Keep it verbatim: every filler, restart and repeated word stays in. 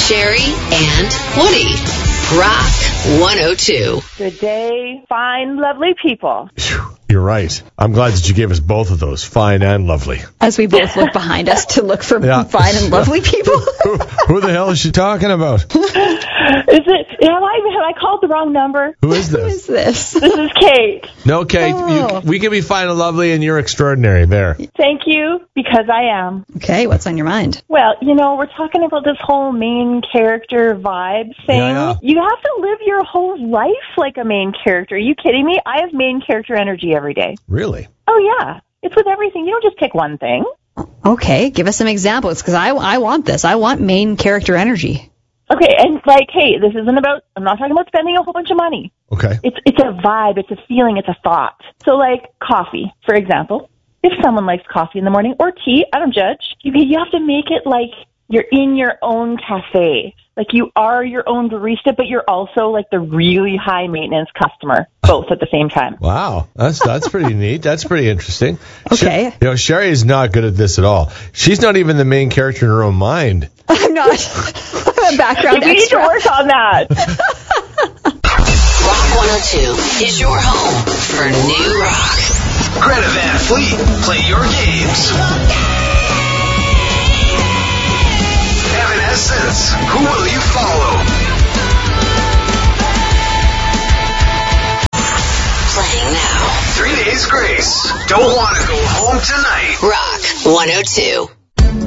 Sherry and Woody. Rock one oh two. Good day, fine, lovely people. You're right. I'm glad that you gave us both of those, fine and lovely. As we both look behind us to look for Yeah. fine and lovely people. who, who the hell is she talking about? Is it? Have I have I called the wrong number? Who is Who this? is this? This is Kate. No, Kate. Oh. You, we can be fine and lovely, and you're extraordinary. There. Thank you, because I am. Okay, what's on your mind? Well, you know, we're talking about this whole main character vibe thing. Yeah, yeah. You have to live your whole life like a main character. Are you kidding me? I have main character energy every day. Really? Oh, yeah. It's with everything. You don't just pick one thing. Okay, give us some examples, because I, I want this. I want main character energy. Okay, and like, hey, this isn't about, I'm not talking about spending a whole bunch of money. Okay. It's it's a vibe, it's a feeling, it's a thought. So like coffee, for example. If someone likes coffee in the morning, or tea, I don't judge. You, you have to make it like you're in your own cafe. Like you are your own barista, but you're also like the really high maintenance customer, both at the same time. Wow, that's that's pretty neat. That's pretty interesting. Okay. Sher- you know, Sherry is not good at this at all. She's not even the main character in her own mind. I'm not. I'm a background We need to extra. work on that. Rock one oh two is your home for new rock. Greta Van Fleet, play your games. Evanescence, who will you follow? Playing now. Three Days Grace, don't want to go home tonight. Rock one oh two.